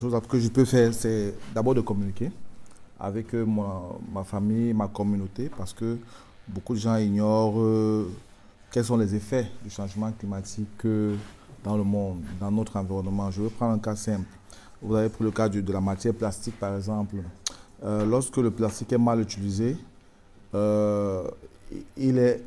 chose que je peux faire, c'est d'abord de communiquer avec ma famille, ma communauté, parce que beaucoup de gens ignorent quels sont les effets du changement climatique dans le monde, dans notre environnement. Je vais prendre un cas simple. Vous avez pris le cas de la matière plastique, par exemple. Lorsque le plastique est mal utilisé, il est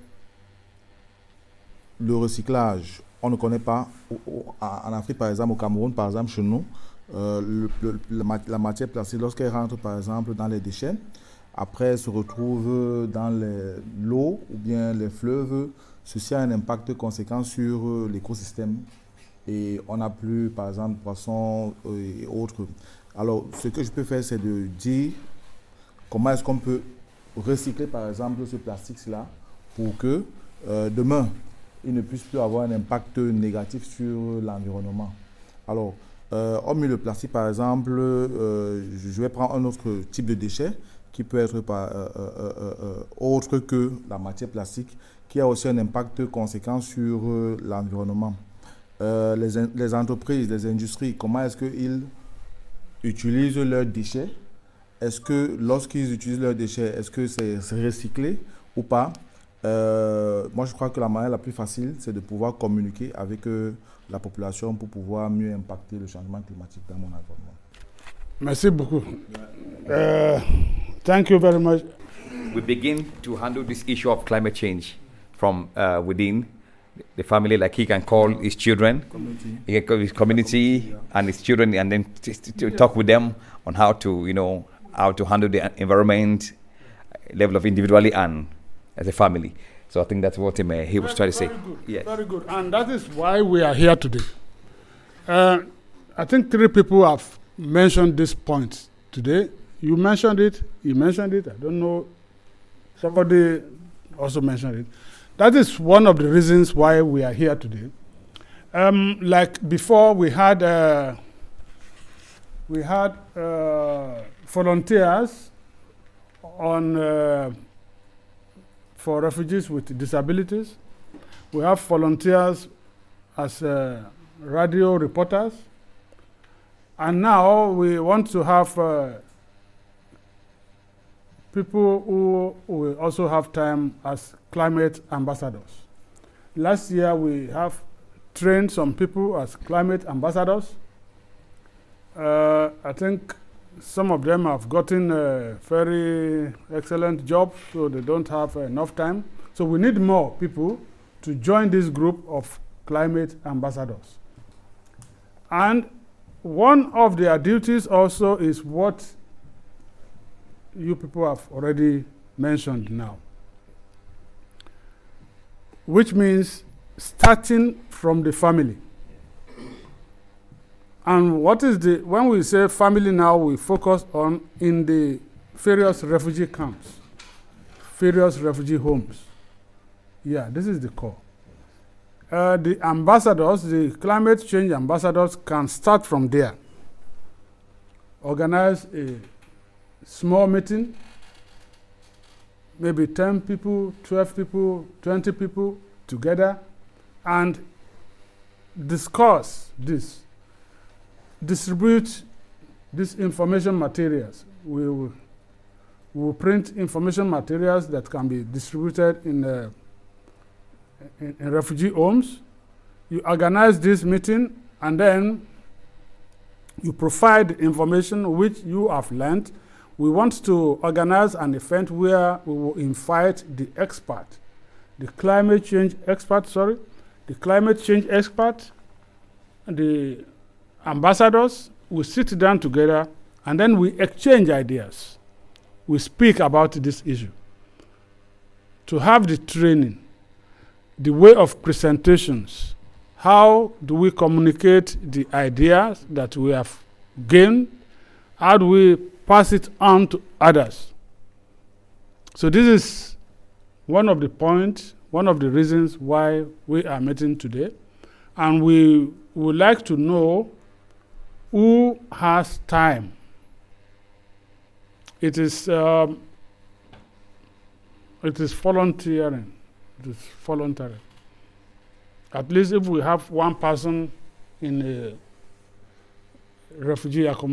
le recyclage. On ne connaît pas. En Afrique, par exemple, au Cameroun, par exemple, chez nous, la matière plastique, lorsqu'elle rentre, par exemple, dans les déchets, après, elle se retrouve dans l'eau ou bien les fleuves. Ceci a un impact conséquent sur l'écosystème. Et on n'a plus, par exemple, poissons et autres. Alors, ce que je peux faire, c'est de dire comment est-ce qu'on peut recycler, par exemple, ce plastique-là pour que demain, il ne puisse plus avoir un impact négatif sur l'environnement. Alors, hormis le plastique, par exemple, je vais prendre un autre type de déchet qui peut être autre que la matière plastique, qui a aussi un impact conséquent sur l'environnement. Les entreprises, les industries, comment est-ce qu'ils utilisent leurs déchets? Est-ce que lorsqu'ils utilisent leurs déchets, est-ce que c'est recyclé ou pas? Moi, je crois que la manière la plus facile, c'est de pouvoir communiquer avec la population pour pouvoir mieux impacter le changement climatique dans mon environnement. Merci beaucoup. Thank you very much. We begin to handle this issue of climate change from within the family, like he can call his children, he can call his community and his children, and then to talk with them on how to, how to handle the environment level of individually and as a family. So I think that's what he was trying to say. Very good. Yes. Very good. And that is why we are here today. I think 3 people have mentioned this point today. You mentioned it, he mentioned it, I don't know, somebody also mentioned it. That is one of the reasons why we are here today. Like before, we had volunteers for refugees with disabilities. We have volunteers as radio reporters. And now we want to have people who will also have time as climate ambassadors. Last year we have trained some people as climate ambassadors. I think some of them have gotten a very excellent job, so they don't have enough time. So we need more people to join this group of climate ambassadors. And one of their duties also is what you people have already mentioned now, which means starting from the family. And when we say family now, we focus on in the various refugee camps, various refugee homes. Yeah, this is the core. The ambassadors, the climate change ambassadors can start from there. Organize a small meeting, maybe 10 people, 12 people, 20 people together, and discuss this. Distribute these information materials. We will print information materials that can be distributed in refugee homes. You organize this meeting, and then you provide the information which you have learned. We want to organize an event where we will invite the climate change expert, the ambassadors. We sit down together and then we exchange ideas. We speak about this issue. To have the training, the way of presentations, how do we communicate the ideas that we have gained? How do we pass it on to others? So this is one of the points, one of the reasons why we are meeting today. And we would like to know who has time. It is volunteering. It is voluntary. At least if we have one person in refugee accommodation.